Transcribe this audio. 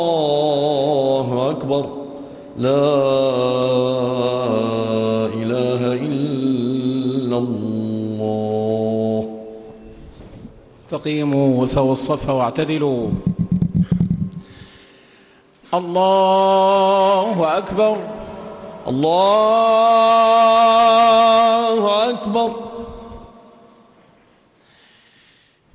الله أكبر لا إله إلا الله. استقيموا وسووا الصف واعتدلوا. الله أكبر. الله